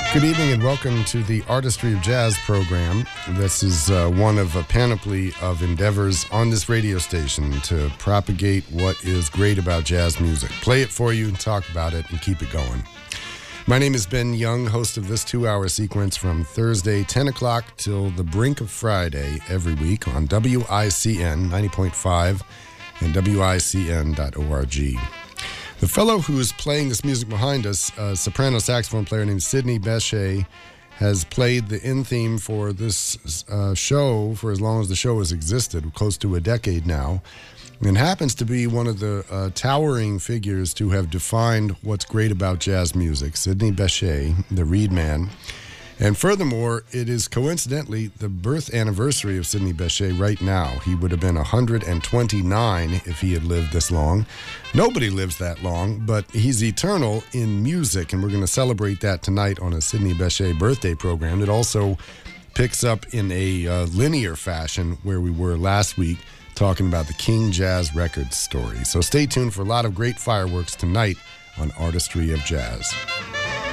Good evening and welcome to the Artistry of Jazz program. This is one of a panoply of endeavors on this radio station to propagate what is great about jazz music. Play it for you, talk about it, and keep it going. My name is Ben Young, host of this 2-hour sequence from Thursday, 10 o'clock till the brink of Friday every week on WICN 90.5 and WICN.org. The fellow who is playing this music behind us, a soprano saxophone player named Sidney Bechet, has played the end theme for this show for as long as the show has existed, close to a decade now, and happens to be one of the towering figures to have defined what's great about jazz music, Sidney Bechet, the Reed Man. And furthermore, it is coincidentally the birth anniversary of Sidney Bechet right now. He would have been 129 if he had lived this long. Nobody lives that long, but he's eternal in music, and we're going to celebrate that tonight on a Sidney Bechet birthday program. It also picks up in a linear fashion where we were last week talking about the King Jazz Records story. So stay tuned for a lot of great fireworks tonight on Artistry of Jazz.